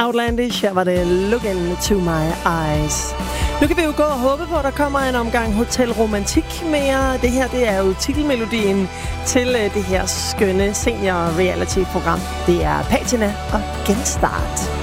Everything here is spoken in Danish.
Outlandish. Her var det Look Into My Eyes. Nu kan vi jo gå og håbe på, at der kommer en omgang Hotel Romantik mere. Det her, det er jo titelmelodien til det her skønne senior reality-program. Det er Patina og Genstart.